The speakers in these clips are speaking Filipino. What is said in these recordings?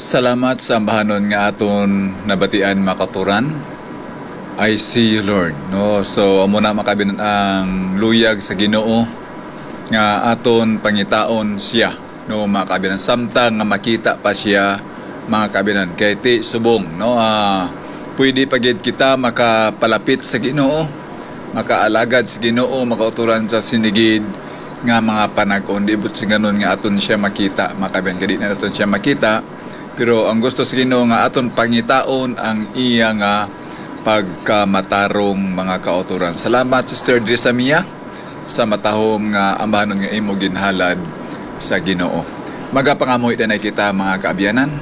Salamat sa ambahanon nga aton nabatian makaturan. I see you, Lord. No, so amo na makabinan ang luyag sa Ginoo nga aton pangitaon siya. No, makabinan samtang nga makita pa siya mga kabinan kay ti subong. No, pwede pagid kita makapalapit sa Ginoo, makaalagad sa Ginoo, makauturan sa sinigid nga mga panag-on. Di but sa ganun nga aton siya makita, makabinan kadi na aton siya makita. Pero ang gusto sa Ginoo nga aton pangitaon ang iya nga pagkamatarong mga kauturan. Salamat Sister Drisa Mia sa matahom nga ambahanon nga imo ginhalad sa Ginoo. Magapangamoy danay kita mga kaabiyanan.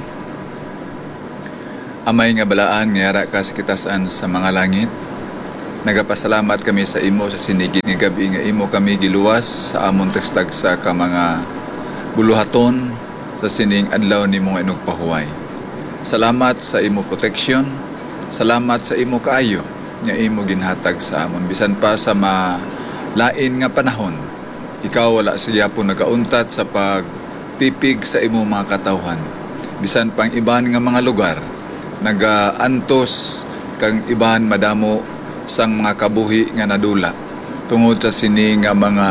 Amay nga balaan nga yara ka sa kitasan sa mga langit. Nagapasalamat kami sa imo sa sinigid nga gabi nga imo kami giluwas sa amon tagstag sa ka mga buluhaton sa sining adlaw nimo nga inugpahuway. Salamat sa imo protection. Salamat sa imo kaayo nga imo ginhatag sa amon bisan pa sa malain nga panahon. Ikaw wala siya po nagauntat sa pagtipig sa imo mga katawhan. Bisan pang iban nga mga lugar nagaantos kang iban madamo sang mga kabuhi nga nadula tungod sa sini nga mga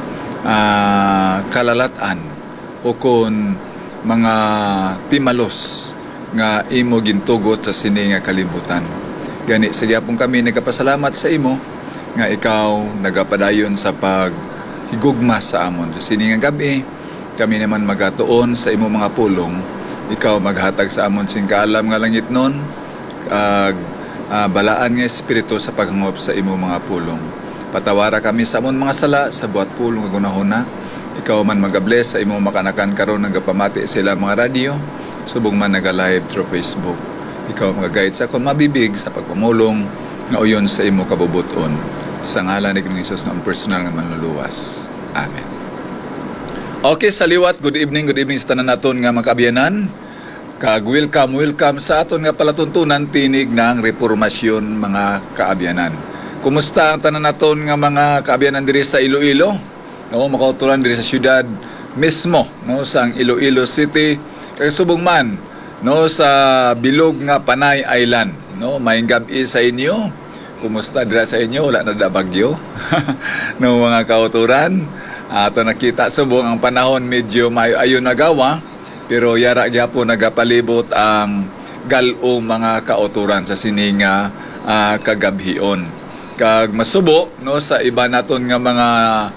kalalatan o kon mga timalos nga imo gintugot sa sini nga kalibutan. Gani sa gyapon kami nagapasalamat sa imo nga ikaw nagapadayon sa paghigugma sa amon. Sa sini nga gabi kami naman magatuon sa imo mga pulong. Ikaw maghatag sa amon sing kaalam nga langit nun balaan nga espiritu sa paghangop sa imo mga pulong. Patawara kami sa amon mga sala sa buhat pulong nga gunahuna. Ikaw man magabless sa imo makanakan karon nagapamati sila mga radio, subong man naga-live through Facebook. Ikaw mag-guide sa akong mabibig sa pagpamulong nga uyon sa imo kabubuton. Sa ngalan ni Jesus nga personal nga manluluwas. Amen. Okay, saliwat, good evening sa tanan naton nga mga kaabiyanan. Welcome sa aton nga palatuntunan tinig ng reformasyon mga kaabiyanan. Kumusta ang tanan naton nga mga kaabiyanan diri sa Iloilo? No, makauturan diri sa syudad mismo, no, sa Iloilo City, kay subong man, no, sa bilog nga Panay Island, no, maayong gabi sa inyo. Kumusta dira sa inyo? Wala na da bagyo. No, mga kauturan, ato nakita subong ang panahon medyo maayo nagawa, pero yara gyapon nagapalibot ang galong mga kauturan sa sininga kagabhion. Kag masubo, no, sa iba naton nga mga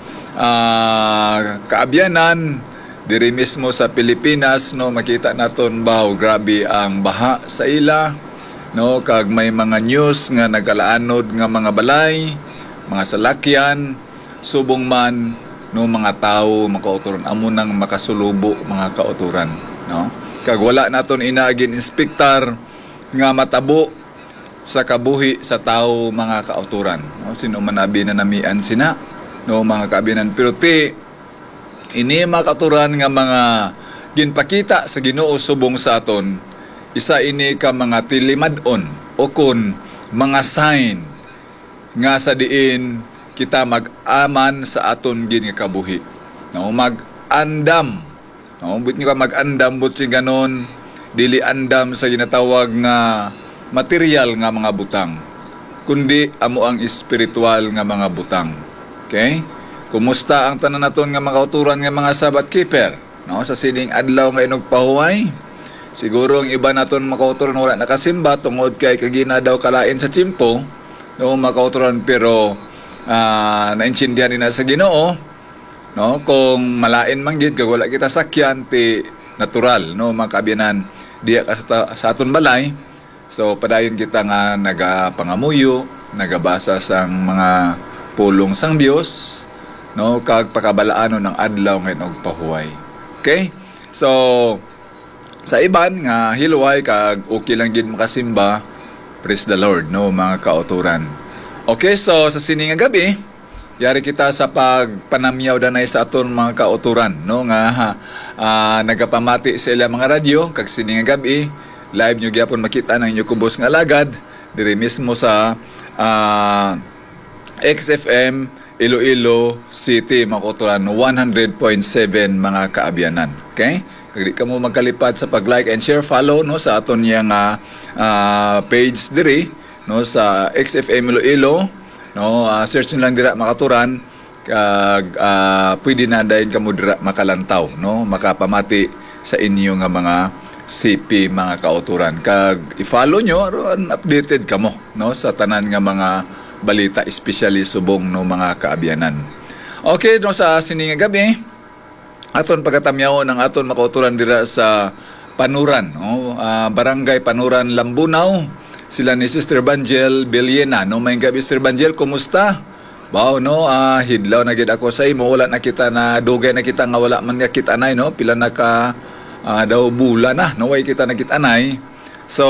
kaabyanan diri mismo sa Pilipinas, no, makita naton bahaw grabe ang baha sa ila, no, kag may mga news nga nagalaanod nga mga balay, mga salakyan, subong man, no, mga tao makauturan amo nang makasulubo mga kauturan, no, kag wala naton inaagin inspektor nga matabo sa kabuhi sa tao mga kauturan, no, sino man abi na namian sina, no, mga kaabiyanan. Pero ini makaturan nga mga ginpakita sa Ginoo subong sa aton, isa ini ka mga tilimadon o kun mga sign nga sa diin kita mag-aman sa aton gin nga kabuhi, no, mag-andam, no, but nga mag-andam but si ganon dili andam sa ginatawag nga material nga mga butang, kundi amo ang espiritual nga mga butang. Okay? Kumusta ang tanan naton nga mga uturan nga mga Sabbath keeper, no, sa sining adlaw nga inugpahuway? Siguro ang iba naton makauturan wala nakasimba tungod kay kagina daw kalain sa tiyempo, no, makauturan, pero naintindihan din na sa Ginoo, no, kung malain man gid kag wala kita sakyan ti natural, no, mga kaabiyanan diya ka sa aton balay. So padayon kita nga nagapangamuyo, nagabasa sang mga pulong sang Dios, no, kag pakabalaanon ng adlaw nga nagpahuway. Okay? So sa iban nga hilway kag okay lang gid makasimba, praise the Lord, no, mga kauturan. Okay, so sa sining nga gabi yari kita sa pagpanamyaw danay sa aton mga kauturan, no, nga nagapamati sa ila mga radyo kag sining nga gabi live nyo gyapon makita ng inyo kubos nga alagad diri mismo sa XFM Iloilo City, Makotoran 100.7 mga kaabyanan. Okay? Kag di ka mo magkalipad sa pag-like and share, follow no sa aton yang page diri no sa XFM Iloilo no, search nyo lang dira makaturan kag pwede na dayon kamo dira makalantaw no, makapamati sa inyo nga mga CP mga kauturan. Kag i-follow nyo aron updated kamo no sa tanan nga mga balita, especially subong no mga kaabyanan. Okay, no sa sini nga gabi aton pagatamyaw ng aton makauturan dira sa Panuran no, Barangay Panuran, Lambunaw. Sila ni Sister Banjel Beliena no. May gabi Sister Banjel, kumusta? Wow no, hidlaw na gid ako sa imo, wala na kita na dugay na kita nga wala man nga kita nay no, pila na ka daw bulan na no way kita nakitanay. So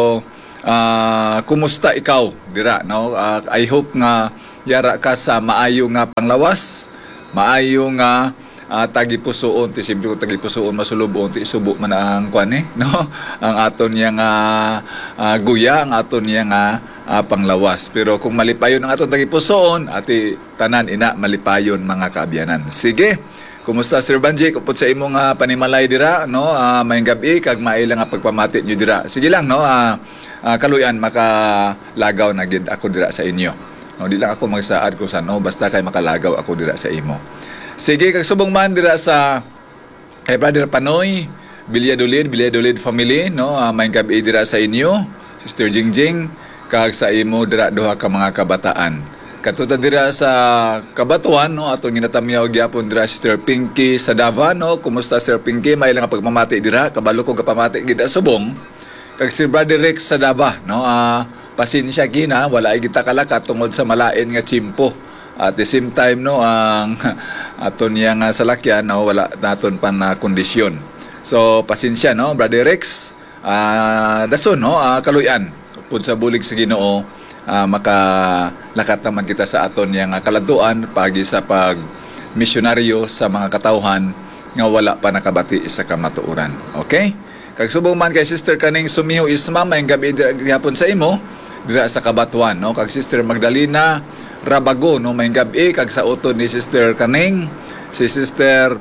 kumusta ikaw dira no? I hope nga yara ka sa maayo nga panglawas, maayo nga tagipusoon, ti simple ko tagipusoon masulubon ti isubo man ang kuan no, ang aton yang guya, ang aton yang panglawas. Pero kung malipayon ang aton tagipusoon, ati tanan ina malipayon mga kaabyanan. Sige, kumusta Sir Banji? Kupot sa imong panimalay dira no, mayong gabi kag maila nga pagpamati nyo dira. Sige lang no, kaluyan makalagaw na gid ako dira sa inyo. No, di lang ako magsaad ko sa no, basta kay makalagaw ako dira sa imo. Sige, kag subong man dira sa kay Brother Panoy Bilyadolid family no, mayong gabi dira sa inyo Sister Jingjing kag sa imo dira duha ka mga kabataan. Katuta dira sa Kabatuan no, atong ginatamyaw gyapon dira Sister Pinky sa Davao no. Kumusta Sir Pinky? May lang pagmamati dira, kabalo ko kapamati gid subong. Kag si Brother Rex sa Davao no, pasensya kina wala kita kalakat tungod sa malain nga chimpo. At the same time no, ang aton yang salakyan no, wala naton pa na kondisyon. So pasensya no Brother Rex, dason no, kaluyan pud sa bulig sa Ginoo, makalakat naman kita sa aton yang kaladtuan pagi sa pag misyonaryo sa mga katawhan nga wala pa nakabati sa kamatuoran. Okay? Kag subong man kay Sister kaning Sumiho Isma, may gabi gyapon sa imo dira sa Kabatuan no. Kag Sister Magdalena Rabago no, may gabi kag sa utod ni Sister kaning si Sister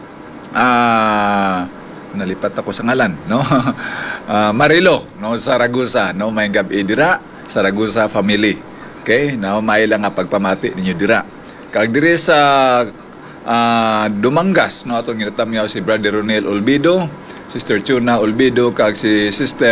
nalipat ako sa ngalan no. Marilo no, Saragusa no, may gabi dira Saragusa family. Okay, now may lang nga pagpamati ninyo dira. Kag diri sa Dumangas no, atong ginatamyaw si Brother Ronel Olbido, Sister Chuna Olbido kag si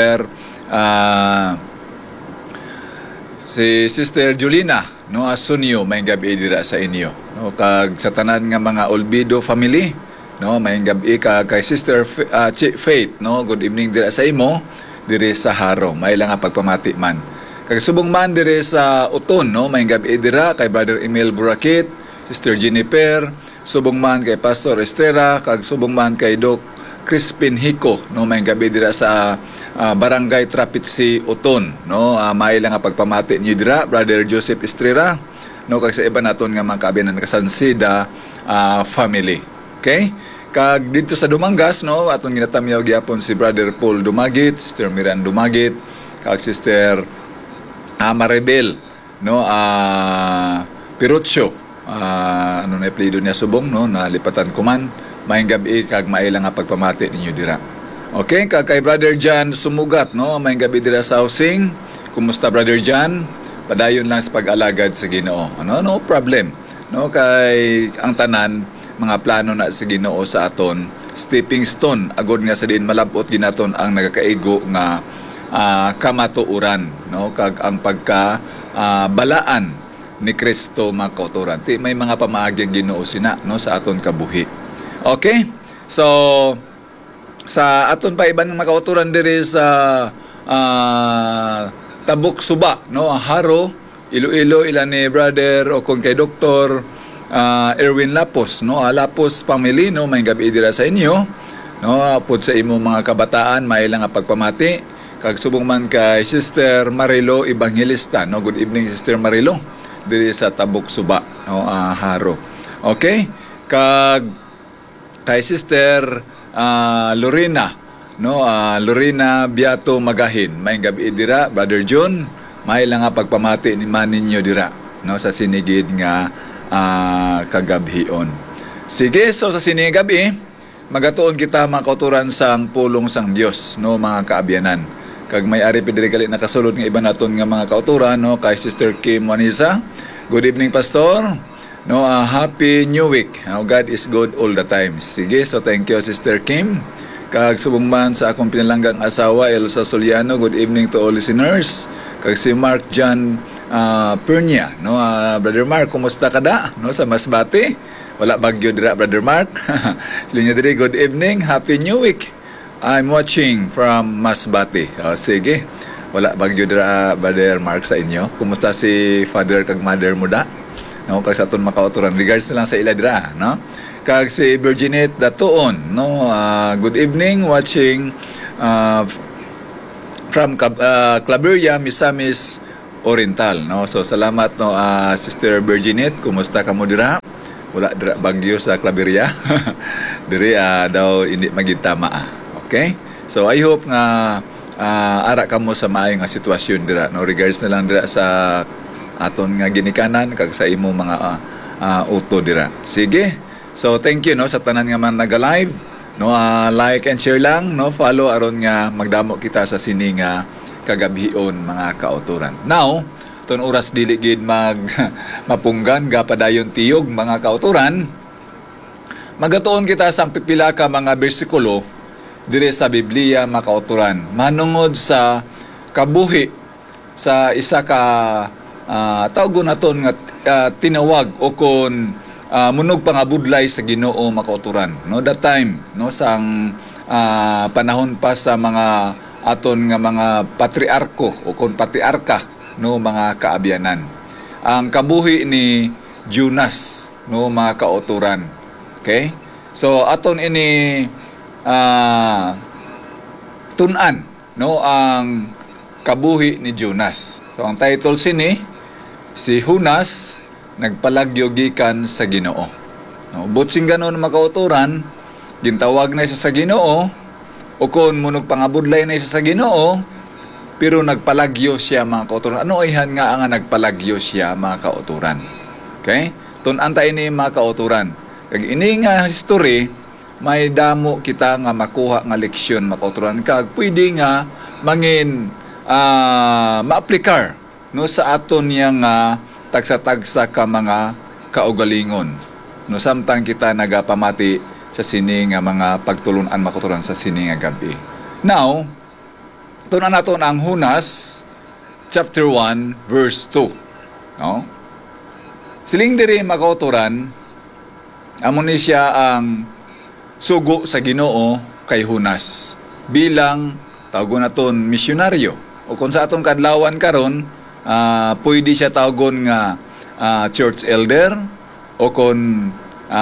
Sister Julina no, Asunyo, may gabi dira sa inyo no. Kag sa tanan nga mga Olbido family no, may gabi kay Sister Faith no, good evening dira sa imo diri sa Haro, may lang nga pagpamati man. Kag subong man diri sa Uton no, may gabi dira kay Brother Emil Burakit, Sister Jennifer, subong man kay Pastor Estrella, kag subong man kay Doc Crispin Hico no, may gabi dira sa Barangay Trapitsi Uton no, may lang nga pagpamati niyo dira Brother Joseph Estrella no, kag sa iba naton nga mga kaabyanan kasansida family. Okay? Kag dito sa Dumangas no, atong ginatamyaw gyapon si Brother Paul Dumagit, Sister Miran Dumagit, kag Sister Maribel no, Pirucho, ano na apelyido niya subong no, nalipatan ko man. May gabi kag mailang nga pagpamati ninyo dira. Okay, kag kay Brother John Sumugat no, may gabi dira sa housing. Kumusta Brother John? Padayon lang sa pag-alagad sa Ginoo. No problem. No, kay ang tanan mga plano na sa Ginoo sa aton, stepping stone agod nga sa diin malabot ginaton ang nagakaigo nga kamatuoran no, kag ang pagka balaan ni Kristo makauturan. Ti may mga pamaagi ang Ginoo sina no sa aton kabuhi. Okay? So sa aton pa ibang makauturan diri sa Tabuk Suba no, Haro, Iloilo, ilan ni Brother o kung kay Dr. Erwin Lapos no, Lapos family no, may gabi dira sa inyo no, pud sa imo mga kabataan may lang nga pagpamati. Kag subong man kay Sister Marilo Evangelista no, good evening Sister Marilo diri sa Tabuk Suba no, Haro. Okay? Kag kay Sister Lorena no, Lorena Biato Magahin, may gabi dira Brother John, may lang nga pagpamati ni man ninyo dira no, sa sinigid nga kagabhion. Sige, so sa sinigid gabi magatuon kita mga kauturan sang pulong sang Dios, no, mga kaabyanan. Kag may ari pidiri gali nakasulod nga iba naton nga mga kauturan, no, kay Sister Kim Juanisa. Good evening, Pastor. No, happy new week. God is good all the time. Sige, so thank you, Sister Kim. Kag subong man sa akong pinalanggang asawa, Elsa Soliano. Good evening to all listeners. Kag si Mark John Pernia, no, Brother Mark, kumusta ka da, no, sa Masbate? Wala bagyo dira, Brother Mark. Linya diri, good evening, happy new week. I'm watching from Masbate. Sige, wala bagyo dira, Brother Mark, sa inyo. Kumusta si father kag mother mo da? No, kag sa aton makauturan, regards na lang sa ila dira, no? Kag si Virginette Datuon, no, good evening, watching from Claveria, Misamis Oriental, no. So salamat, no, Sister Virginette, kumusta ka mo dira? Wala dira bagyo sa Claveria. Diri daw hindi magitama. Okay? So I hope nga ara ka mo sa maayo nga sitwasyon dira, no, regards na lang dira sa aton nga ginikanan kag sa imo mga uto dira. Sige. So thank you, no, sa tanan nga man naga-live, no, like and share lang, no, follow aron nga magdamo kita sa sini nga kagabhion mga kauturan. Now, ton oras dili gid mapunggan gapadayon tiyog mga kauturan. Magatuon kita sa pipila ka mga bersikulo dire sa Biblia mga kauturan. Manungod sa kabuhi sa isa ka tawgon naton nga tinawag o kon munog pangabudlay sa Ginoo mga kauturan. No, that time, no, sang panahon pa sa mga aton nga mga patriarko o kon patriarka, no, mga kaabyanan. Ang kabuhi ni Jonas, no, mga kauturan. Okay? So aton ini tunan, no, ang kabuhi ni Jonas. So ang title sini si Jonas nagpalagyo gikan sa Ginoo. No, butsing ganon mga kauturan, gintawag na siya sa Ginoo o kon munog pangabudlay na siya sa Ginoo, pero nagpalagyo siya mga kauturan. Ano ihan nga ang nagpalagyo siya mga kauturan? Okay? Tunanta ini mga kauturan. Kag ini nga history, may damo kita nga makuha nga leksyon mga kauturan. Kag pwede nga mangin maaplikar, no, sa aton yang tagsa-tagsa ka mga kaugalingon. No, samtang kita nagapamati sa sini nga mga pagtulunan mga kauturan sa sini nga gabi. Now, tunan nato ang Hunas chapter 1 verse 2. No? Siling diri mga kauturan, amo ni siya ang sugo sa Ginoo kay Hunas bilang tawgon naton misyonaryo. O kung sa atong kadlawan karon, pwede siya tawgon nga church elder o kung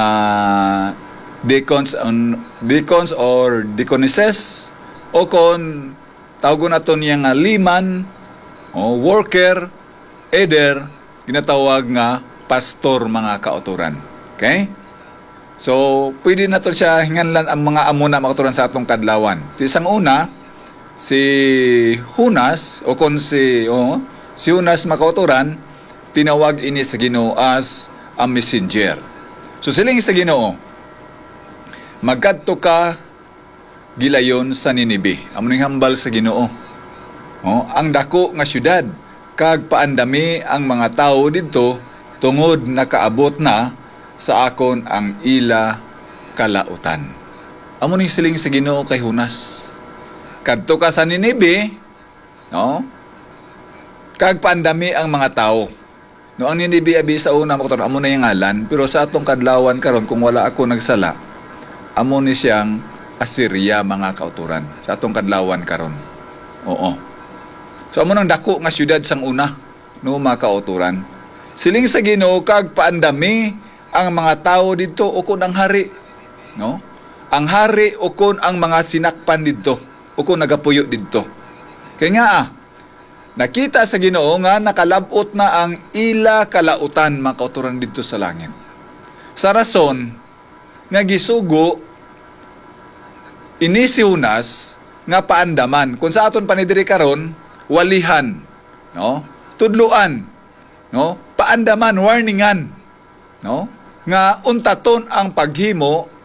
deacons or deaconesses o kung tawgon naton yang liman o worker, elder, ginatawag nga pastor mga kauturan. Okay? So, pwede na to siya hinganlan ang mga amuna makaturan sa atong kadlawan. Tisang una, si Hunas, o kung si Hunas makauturan, tinawag ini sa Ginoo as a messenger. So, siling sa Ginoo, magkadto ka gilayon sa Ninibe. Amuning hambal sa Ginoo. Ang dako nga syudad, kag paandami ang mga tao didto tungod nakaabot na sa akon ang ila kalautan. Amo ning siling sa Ginoo kay Hunas. Kadto ka sa Ninibe, no? Kag pandami ang mga tao. No, ang Ninibe abi sa una mo amo na yung ngalan, pero sa atong kadlawan karon kung wala ako nagsala, amo ni siyang Assyria mga kauturan. Sa atong kadlawan karon. Oo. So amo nang dako nga syudad sang una, no, mga kauturan. Siling sa Ginoo kag paandami ang mga tao dito o kun ang hari, no? Ang hari o kun ang mga sinakpan dito o kun nagapuyo dito. Kaya nga nakita sa Ginoo nga nakalabot na ang ila kalautan mga kauturan dito sa langit. Sa rason nga gisugo ini si Hunas nga paandaman kung sa aton panidiri karon walihan, no? Tudluan, no? Paandaman, warningan, no? Nga untaton ang paghimo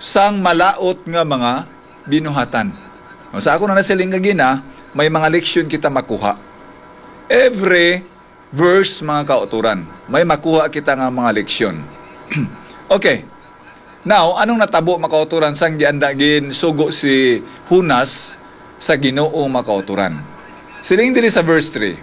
sang malaot nga mga binuhatan. Sa ako na nasiling gina, may mga leksyon kita makuha. Every verse, mga kauturan, may makuha kita nga mga leksyon. Okay. Now, anong natabo, mga kauturan, sang giandagin sugo si Hunas sa Ginoo, mga kauturan? Siling diri sa verse 3.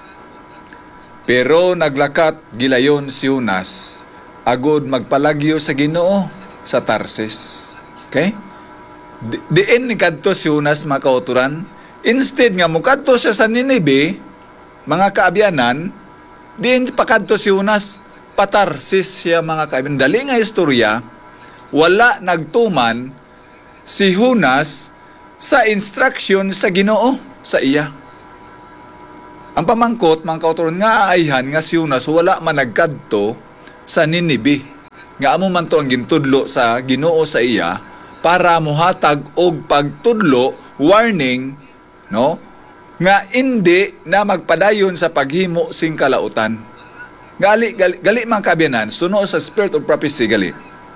Pero naglakat gilayon si Hunas, agod magpalagyo sa Ginoo sa Tarsis. Okay? Diin ni kadto si Hunas, mga kauturan. Instead nga mo kadto siya sa Ninibe, mga kaabyanan, diin pa kadto si Hunas, patarsis siya, mga kaabyanan. Dali nga istorya, wala nagtuman si Hunas sa instruction sa Ginoo sa iya. Ang pamangkot, mga kauturan, nga aayhan nga si Hunas wala man nagkadto sa Ninibe. Nga amo man to ang gintudlo sa Ginoo sa iya para muhatag og pagtudlo, warning, no? Nga hindi na magpadayon sa paghimo sing kalautan. Gali mga kabyanan, suno sa spirit of prophecy gali.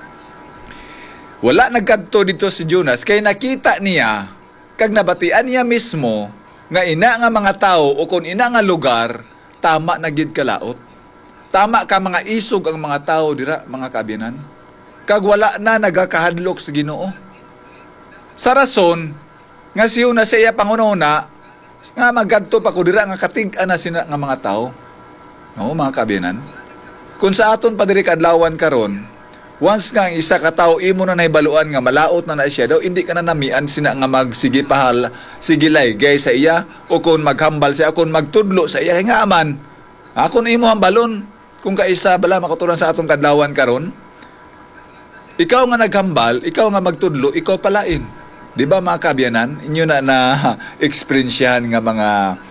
Wala nagkadto dito si Jonas kay nakita niya kag nabatian niya mismo nga ina nga mga tao o kung ina nga lugar tama na gid kalaot. Tama ka mga isog ang mga tao dira, mga kabyanan. Kag wala na nagakahadlok sa Ginoo. Sa rason nga siyo na siya pangununa nga magadto pa ko dira nga katig-an na sina nga mga tao. No, mga kabyanan. Kung sa aton pa diri kadlawan karon, once nga ang isa ka tawo imo na nahibaluan nga malaot na siya daw, hindi ka na namian sina nga magsige pahal, sigilay gay sa iya o kung maghambal siya, kung magtudlo sa iya nga aman. Ako na imo hambalon kung kaisa bala makaturan sa atong kadlawan karon. Ikaw nga naghambal, ikaw nga magtudlo, ikaw palain. Di ba, mga kabyanan, inyo na experiencehan nga mga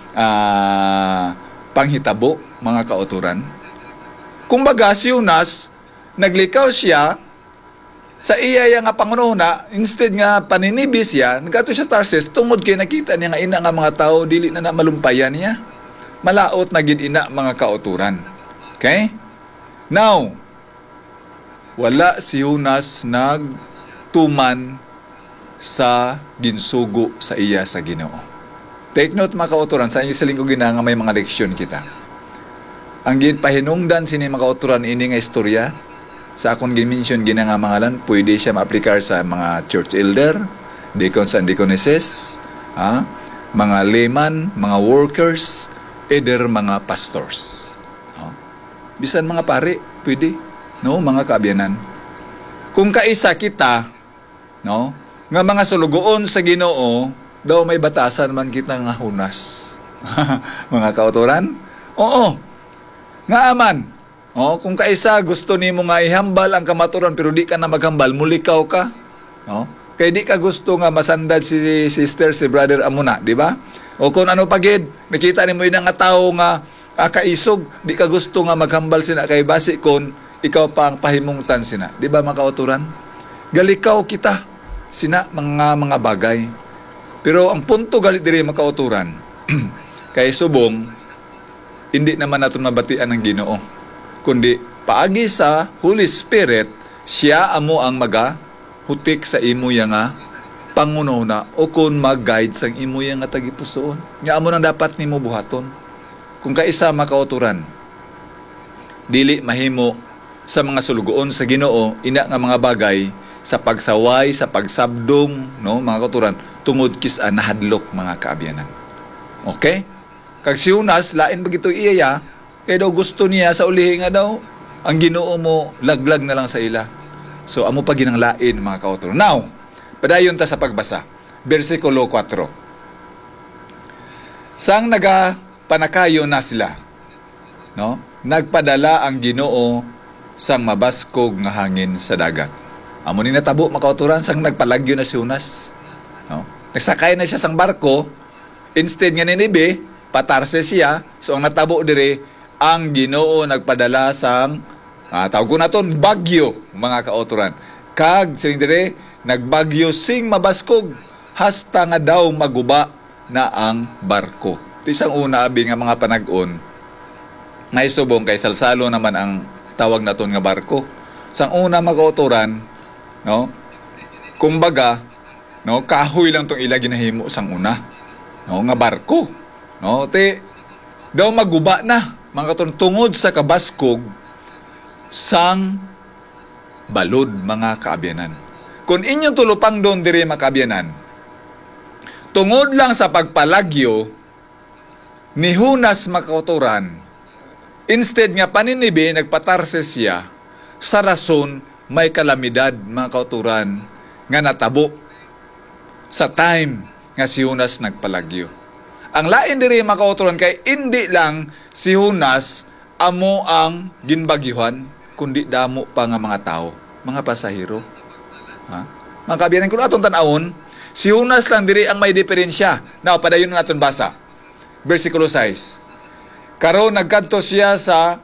panghitabo, mga kauturan. Kumbaga, si Jonas, naglikaw siya sa iya nga pangununa, instead nga paninibis siya, nagato siya Tarsis, tungod kay nakita niya nga ina nga mga tao, dili na malumpayan niya. Malaot na gid ina, mga kauturan. Okay? Now, wala si Jonas nagtuman sa ginsugo sa iya sa Ginoo. Take note, mga kauturan, sa inyo siling ko gina nga may mga leksyon kita. Ang ginpahinungdan sini mga kauturan ini nga istorya, sa akong gimension gina nga mangalan, pwede siya ma-aplikar sa mga church elder, deacons and deaconesses, mga layman, mga workers, either mga pastors. Bisan mga pare, pwede. No, mga kaabyanan. Kung kaisa kita, no, nga mga sulugoon sa Ginoo, daw may batasan man kita nga Hunas. Mga kauturan? Oo. Nga aman. Kung kaisa gusto nimo nga ihambal ang kamaturan pero di ka na maghambal, mulikaw ka. No? Kay di ka gusto nga masandad si sister, si brother amuna, di ba? O kung ano pagid, nakita nimo ina nga tawo nga kaisog, di ka gusto nga maghambal sina kay basi kon ikaw pa ang pahimungtan sina. Di ba, mga kauturan? Galikaw kita sina mga bagay. Pero ang punto galit diri, mga kauturan, kay subong, hindi naman natin mabatian ng Ginoo. Kundi, paagi sa Holy Spirit, siya amo ang hutik sa imo nga pangununa o kung mag-guide sa imo nga tagipusoon. Nga amo nang dapat nimo buhaton. Kung kaisa, mga kauturan, dili mahimo sa mga sulugoon sa Ginoo ina nga mga bagay sa pagsaway, sa pagsabdong, no, mga kauturan, tungod kis nahadlok, mga kaabyanan. Okay? Kag si Jonas, lain bagito iya, kay daw gusto niya sa ulihi nga daw, ang Ginoo mo, laglag na lang sa ila. So, amo pa ginang lain, mga kauturan. Now, padayon ta sa pagbasa. Versikulo 4. Sang panakayo na sila, no? Nagpadala ang Ginoo sang mabaskog nga hangin sa dagat. Amo ni natabo, mga kauturan, sang nagpalagyo na si Jonas. No? Nagsakay na siya sang barko, instead nga Ninibe, patarse siya, so ang natabo dire, ang Ginoo nagpadala sang, tawag ko na to, bagyo, mga kauturan. Kag, siling dire, nagbagyo sing mabaskog, hasta nga daw maguba na ang barko. Ito isang una, abi nga mga panag-on, naisubong kay salsalo naman ang tawag naton nga barko. Sang una, mga kauturan, no? Kumbaga, no, kahoy lang tong ila ginahimo sang una. No, nga barko. No, daw maguba na mga katulong tungod sa kabaskog sang balod mga kaabyanan. Kung inyong tulupang doon diri mga kaabyanan, tungod lang sa pagpalagyo ni Hunas makauturan, instead nga paninibi nagpatarse siya sa rason may kalamidad mga kauturan nga natabo sa time nga si Hunas nagpalagyo. Ang lain diri mga kauturan kay hindi lang si Hunas amo ang ginbagyuhan, kundi damo pa nga mga tao, mga pasahero. Ha? Mga kaabyanan, kung atong tanawon, si Hunas lang diri ang may diferensya. Now, padayon na naton basa. Versikulo 6. Karon nagkadto siya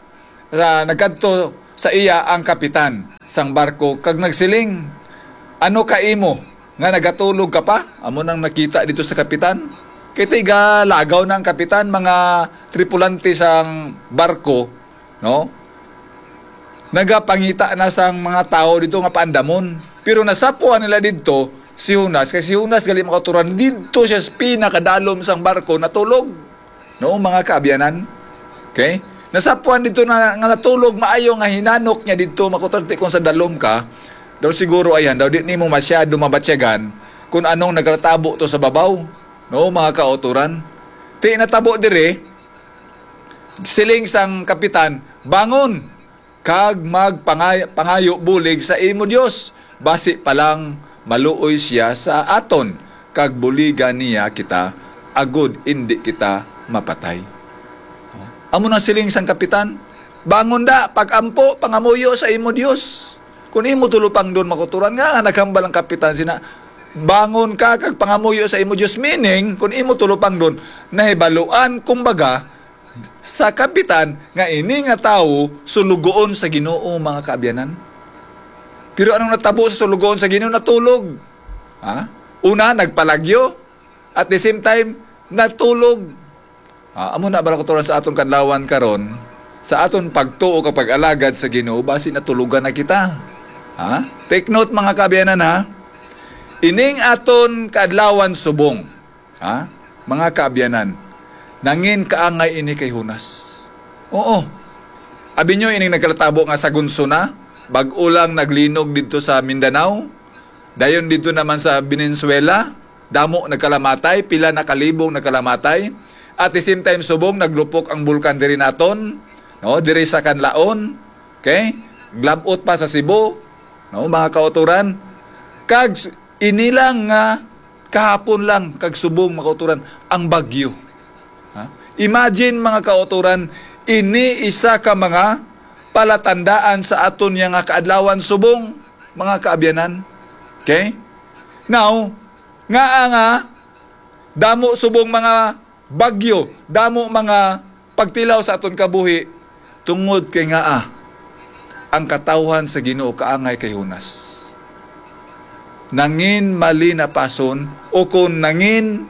nagkadto sa iya ang kapitan sang barko kag nagsiling, ano ka imo nga nagatulog ka pa? Amo nang nakita dito sa kapitan. Kay tiga lagaw ng kapitan, mga tripulante sang barko, no? Nagapangita na sang mga tao dito nga paandamon. Pero nasapuan nila dito si Hunas, kasi si Hunas gali makaturan dito siya sa pinakadalom sang barko natulog. No, mga kaabyanan. Okay? Nasapuan dito na nga natulog maayo nga hinanok niya dito makaturan kung sa dalom ka. Daw siguro ayan, daw di nimo masyado mabatsyagan kung anong nagratabo to sa babaw. No, mga kauturan. Natabo dire, siling sang kapitan, bangon, kag magpangayo bulig sa imo Dios. Basi palang maluoy siya sa aton, kag buligan niya kita, agud hindi kita mapatay. Amo na siling sang kapitan, bangon da, pagampo, pangamuyo sa imo Dios. Kung imo tulupang doon makuturan nga, naghambal ang kapitan sina, bangon ka kag pangamuyo sa imo Dios, meaning kung imo tulupang doon nahibaluan kumbaga sa kapitan nga ini nga tawo sulugoon sa Ginoo mga kaabyanan. Pero anong natabo sa sulugoon sa Ginoo? Natulog. Ha? Una nagpalagyo, at the same time natulog. Amo na bala kuturan sa atong kadlawan karon, sa aton pagtuo kapag alagad sa Ginoo, basi natulugan na kita. Ha? Take note mga kaabyanan ha. Ining aton kaadlawan subong, ha? Mga kaabyanan, nangin kaangay ini kay Hunas. Oo. Abi nyo ining nagkalatabo nga sa Gunsuna, bag-ulang naglinog dito sa Mindanao, dayon dito naman sa Venezuela, damo nagkalamatay, pila na kalibong nagkalamatay, at the same time subong naglupok ang bulkan diri naton, no, diri sa Kanlaon, okay? Glabot pa sa Cebu, no, mga kauturan, kag inilang nga kahapon lang kag subong mga kauturan ang bagyo. Ha? Imagine mga kauturan, ini isa ka mga palatandaan sa aton nga kaadlawan subong mga kaabyanan. Okay? Now, nga damo subong mga bagyo, damo mga pagtilaw sa aton kabuhi tungod kay ang katawhan sa Ginoo kaangay kay Hunas. Nangin mali na pason o kung nangin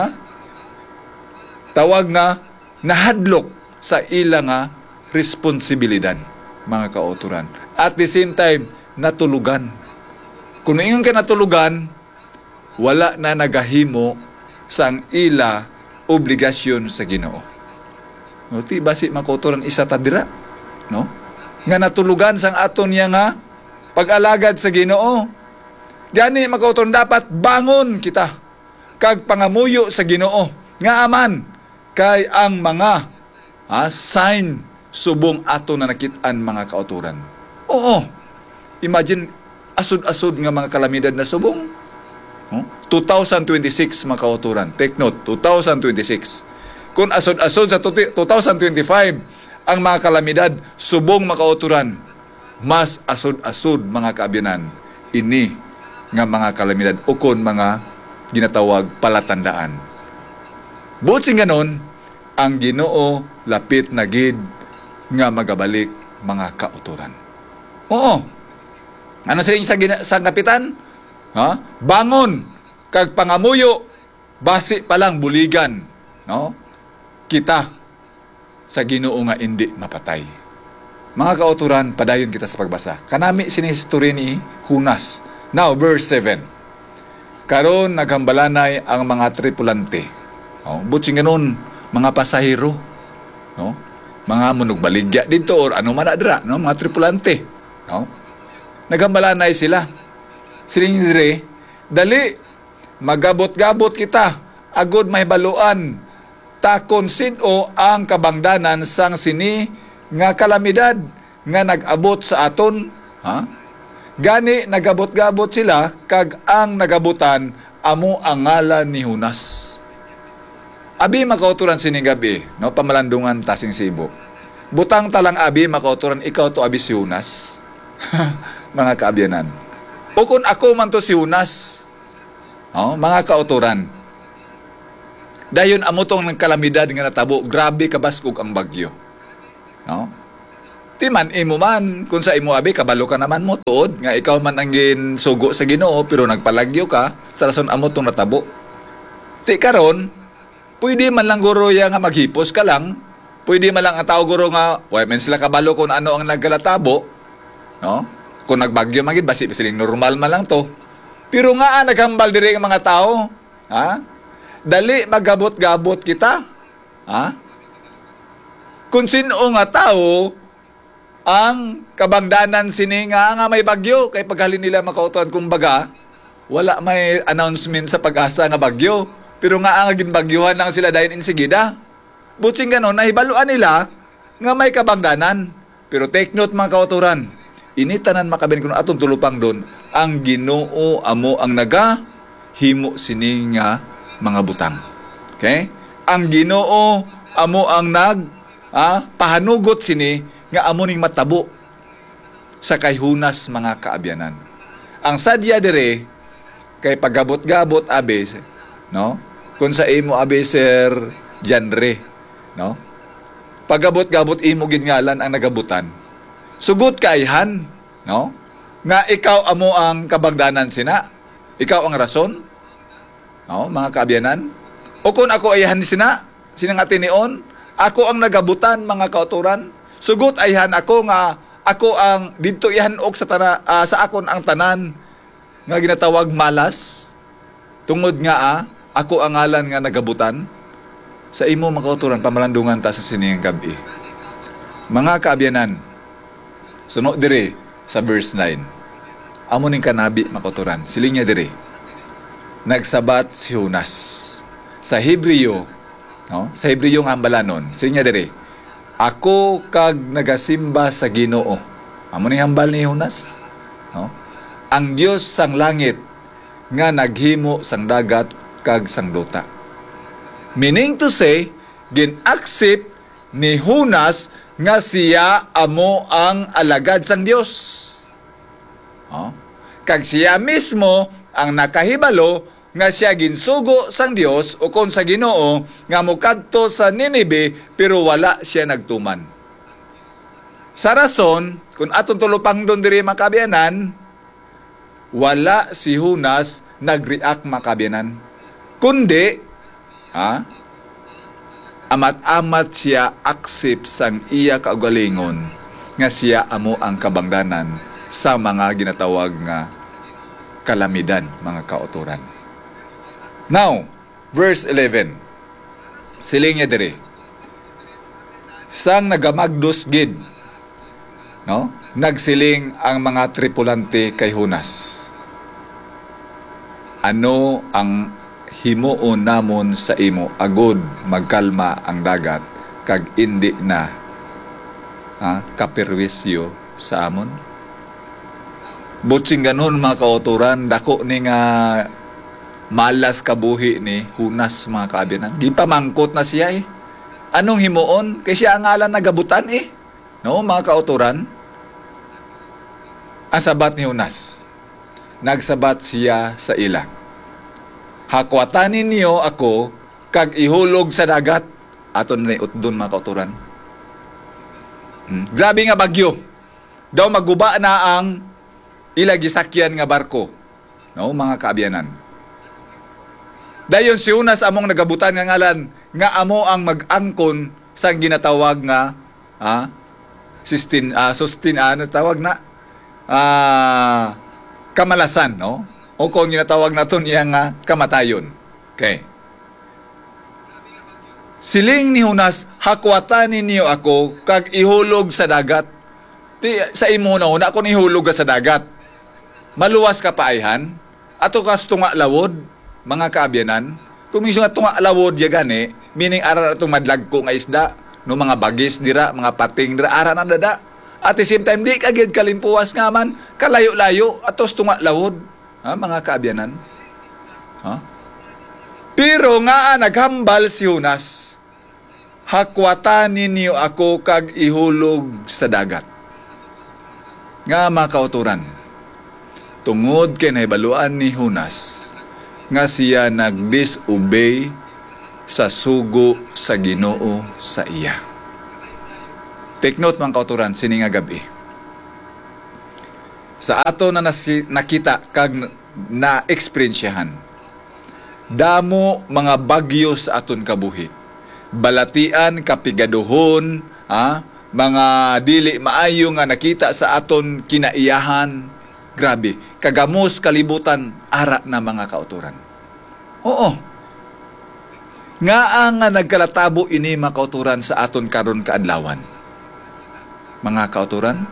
tawag nga nahadlok sa ila nga responsibilidad mga kauturan. At the same time natulugan. Kung ingon ka natulugan, wala na nagahimo sang ila obligasyon sa Ginoo. No, ti basi makauturan isa ta dira, no? Nga natulugan sang aton nga pag-alagad sa Ginoo. Gani makauton dapat bangon kita kag pangamuyo sa Ginoo nga aman kay ang mga sign subong ato na nakit-an mga kauturan. Oo. Imagine asud-asud nga mga kalamidad na subong. 2026 mga kauturan. Take note, 2026. Kung asud-asud sa 2025 ang mga kalamidad subong mga kauturan, mas asud-asud mga kaabyanan ini nga mga kalamidad o kon mga ginatawag palatandaan. Buot sing ganon, ang Ginoo lapit na gid nga magabalik mga kauturan. Oo. Ano sila sa kapitan? Bangon kag pangamuyo, basi palang buligan, no? Kita sa Ginoo nga indi mapatay. Mga kauturan, padayon kita sa pagbasa. Kanami sini history ni Hunas. Now, verse 7. Karon naghambalanay ang mga tripulante. Butsing ganun, mga pasahero, no? Mga munugbaligya dito or ano man adra, no? Mga tripulante, no? Naghambalanay sila. Siling dire, dali magabot-gabot kita agud mahibaluan takon sino ang kabangdanan sang sini nga kalamidad nga nag-abot sa aton, ha? Gani nagabot-gabot sila kag ang nagabutan amo ang ngalan ni Hunas. Abi makauturan sini gabi, no, pamalandungan tasing Cebu. Butang talang abi makauturan ikaw to abi si Hunas. Mga kaabyanan. O kung ako man to si Hunas, mga kauturan. Dayon amo tong kalamidad nga natabo, grabe kabaskog ang bagyo. No? Timan imo man kung sa imo abi kabalo ka naman mo tuod nga ikaw man ang ginsugo sa Ginoo pero nagpalagyo ka sa rason amo tong natabo. Ti karon, pwede man lang guro ya nga maghipos ka lang. Pwede man lang ang tao guro nga, men sila kabalo kung ano ang naggalatabo. No? Kung nagbagyo magid basi siling normal man lang to. Pero nga naghambal diri ang mga tao, ha? Dali magabot-gabot kita. Ha? Kung sino nga tao ang kabangdanan sini nga may bagyo kay paghalin nila makautuan kumbaga wala may announcement sa pag-asa nga bagyo. Pero nga ang ginbagyuhan lang sila dahil insigida. Butsing ganon, nahibaluan nila nga may kabangdanan. Pero take note mga kauturan, initanan makabin kung atong tulupang doon, ang Ginoo amo ang nagahimo sini nga mga butang. Okay? Ang Ginoo amo ang pahanugot sini nga amo ning matabo sa kayhunas mga kaabyanan. Ang sadya dire kay pagabot-gabot abe, no? Kung sa imo abi Sir Janre, no? Pagabot-gabot imo gingalan ang nagabutan. Sugot kayhan, no? Nga ikaw amo ang kabangdanan sina. Ikaw ang rason. No, mga kaabyanan. O kung ako ayahan sina, sinang atinion, ako ang nagabutan mga kauturan. Sugot ayhan ako nga ako ang didto ihanok sa akon ang tanan nga ginatawag malas. Tungod nga ako ang ngalan nga nagabutan sa imo mga kauturan pamalandungan ta sa sining gabi. Mga kaabyanan, suno dire sa verse 9. Amo ning kanabi mga kauturan, siling niya dire. Nagsabat si Hunas. Sa Hebreo, no? Sa Hebreo nga hambalanon, siling niya dire. Ako kag nagasimba sa Ginoo. Amo ning hambal ni Hunas, no? Ang Dios sang langit nga naghimo sang dagat kag sang duta. Meaning to say, gin-accept ni Hunas nga siya amo ang alagad sang Dios. Kag siya mismo ang nakahibalo nga siya ginsugo sang Dios o kon sa Ginoo nga mokadto sa Ninibe pero wala siya nagtuman. Sa rason, kung atong tulupang doon diri makabiyanan, wala si Hunas nag-react makabiyanan. Kundi, amat-amat siya accept sang iya kaugalingon nga siya amo ang kabangdanan sa mga ginatawag nga kalamidad, mga kauturan. Now, verse 11. Siling niya dire. Sang nagamagdos gid, no? Nagsiling ang mga tripulante kay Hunas. Ano ang himuon namon sa imo agud magkalma ang dagat kag indi na kapirwisyo sa amon? Butsing ganon mga kauturan, dako ni nga malas kabuhi ni Hunas mga kaabyanan. Gipamangkot na siya Anong himuon? Kay siya ang ngalan nagabutan No, mga kauturan. Ang sabat ni Hunas. Nagsabat siya sa ila. Hakwatanin niyo ako kag ihulog sa dagat. Aton na utdon mga kauturan. Grabe nga bagyo. Daw maguba na ang ilagisakyan nga barko. No, mga kaabyanan. Dayon si Hunas among nagabutan nga ngalan nga amo ang mag-angkon sa ginatawag nga tawag na kamalasan, no? O kung ginatawag naton iya nga kamatayon. Okay. Siling ni Hunas, hakwatan ninyo ako kag ihulog sa dagat. Sa imo na una kung ihulog ka sa dagat. Maluwas ka paayhan, ato kas tunga lawod, mga kaabyanan. Kung mismo nga tunga lawod ya gani, meaning ara na itong madlagko nga isda, no mga bagis dira, mga pating dira, ara na dada. At the same time, di kagid kalimpuwas nga man, kalayo-layo, atos tunga lawod. Ha, mga kaabyanan. Ha? Pero nga naghambal si Hunas, hakwatan ninyo ako kag ihulog sa dagat. Nga mga kauturan, tungod kay nahibaluan ni Hunas, nga siya nag-disobey sa sugo sa Ginoo sa iya. Take note mga kauturan, sini nga gabi. Sa ato na nakita kag na-experiensyahan, damo mga bagyo sa aton kabuhi. Balatian, kapigaduhon, mga dili maayo nga nakita sa aton kinaiyahan. Grabe, kagamos kalibutan ara na mga kauturan. Oo. Nga nga nagkalatabo ini mga kauturan sa aton karon kaadlawan. Mga kauturan,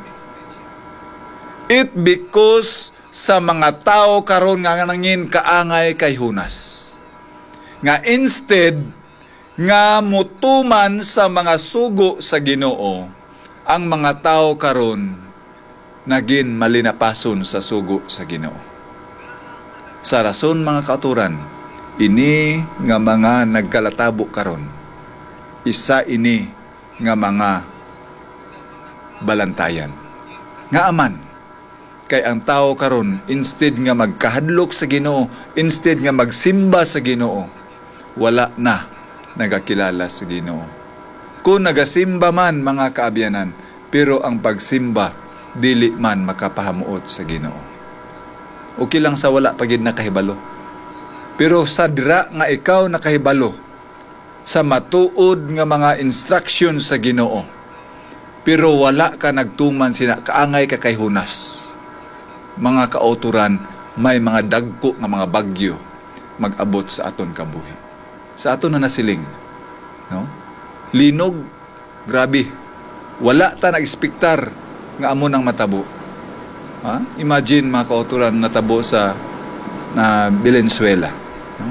it because sa mga tao karon nga nangin kaangay kay Hunas. Nga instead nga mutuman sa mga sugo sa Ginoo, ang mga tao karon nagin malinapason sa sugo sa Ginoo. Sa rason mga kauturan, ini nga mga nagkalatabo karon, isa ini nga mga balantayan. Nga aman, kay ang tao karon instead nga magkahadlok sa Ginoo, instead nga magsimba sa Ginoo, wala na nagakilala sa Ginoo. Kung nagasimba man mga kaabyanan, pero ang pagsimba dili man makapahamuot sa Ginoo. Okay lang sa wala pagid nakahibalo. Pero sa dira nga ikaw nakahibalo sa matuod nga mga instruction sa Ginoo, pero wala ka nagtuman sina kaangay ka kay Hunas, mga kauturan, may mga dagko nga mga bagyo mag-abot sa aton kabuhi. Sa aton na nasiling, no? Linog, grabe. Wala ta nag-expectar nga amo nang matabo. Ha? Imagine mga kauturan natabo sa Valenzuela. No?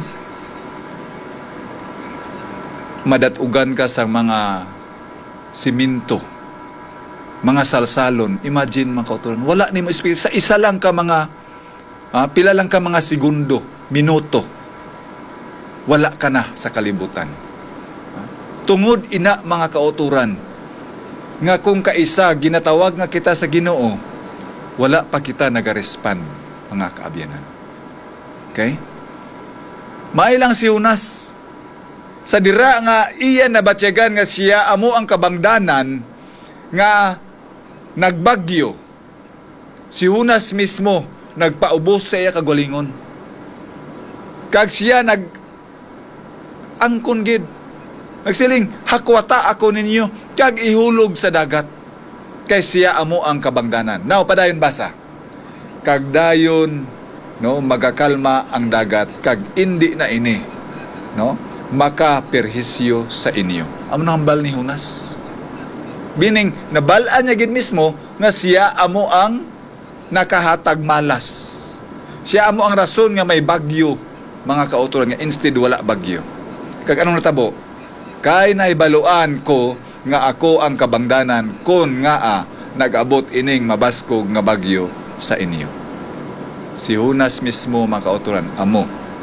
Madatugan ka sa mga siminto, mga salsalon. Imagine mga kauturan, wala ni mo expect sa isa lang ka mga pila lang ka mga segundo, minuto. Wala ka na sa kalibutan. Tungod ina mga kauturan, nga kung kaisa ginatawag nga kita sa Ginoo, wala pa kita nagarespond mga kaabyanan. Okay? Maay lang si Hunas. Sa dira nga iya nabatyagan nga siya amo ang kabangdanan nga nagbagyo. Si Hunas mismo nagpaubos sa iya kagalingon. Kag siya angkon gid. Nagsiling, hakwata ako ninyo kag ihulog sa dagat. Kay siya amo ang kabangdanan. Now, padayon basa. Kag dayon, no, magakalma ang dagat kag indi na ini, no, makaperhisyo sa inyo. Amo nang hambal ni Hunas. Bining nabalaan niya gid mismo nga siya amo ang nakahatag malas. Siya amo ang rason nga may bagyo, mga kauturan, nga instead wala bagyo. Kag anong natabo? Kay naibaluan ko nga ako ang kabangdanan kon nga nag-abot ining mabaskog nga bagyo sa inyo. Si Hunas mismo mga kauturan, amo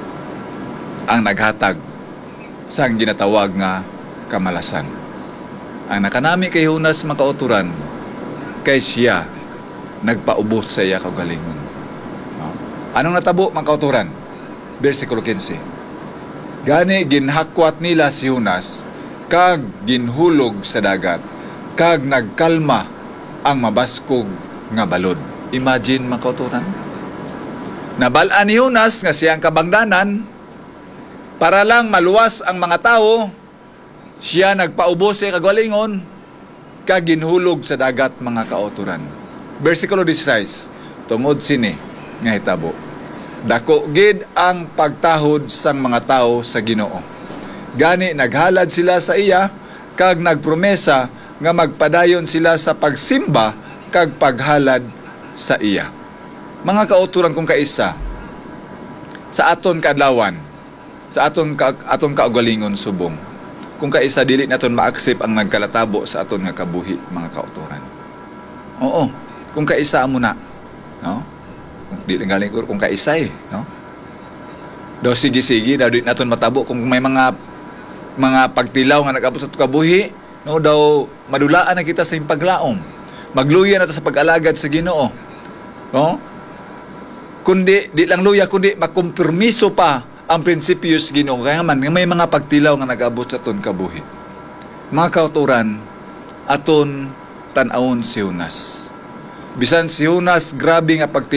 ang naghatag sa ginatawag nga kamalasan. Ang nakanami kay Hunas mga kauturan, kay siya nagpaubos sa iya kagalingon. No? Anong natabo mga kauturan? Versikulo 15. Gani ginhakwat nila si Hunas kag ginhulog sa dagat kag nagkalma ang mabaskog nga balod. Imagine mga kauturan. Nabalaan ni Hunas nga siyang kabangdanan para lang maluwas ang mga tao. Siya nagpaubos sa kagalingon kag ginhulog sa dagat mga kauturan. Versikulo 16. Tungod sini nga hitabo. Dako gid ang pagtahod sang mga tao sa Ginoo. Gani naghalad sila sa iya kag nagpromesa nga magpadayon sila sa pagsimba kag paghalad sa iya. Mga kauturan kung kaisa sa aton kaadlawan, sa aton kaugalingon subong. Kung kaisa dili naton ma-accept ang nagkalatabo sa aton nga kabuhi, mga kauturan. Oo, kung kaisa mo na, no? Di lang galing kung kaisa no? Daw sige daw di naton matabo kung may mga pagtilaw nga nag-abot sa kabuhi, no, daw madulaan na kita sa impaglaom. Magluya na ta sa pag-alagad sa Ginoo. No? Kundi di lang luya kundi makompromiso pa ang prinsipyo sa Ginoo. Kaya man may mga pagtilaw nga nag-abot sa aton kabuhi. Mga kauturan, aton tan-awon si Jonas. Bisan si Jonas grabe nga pagtilaw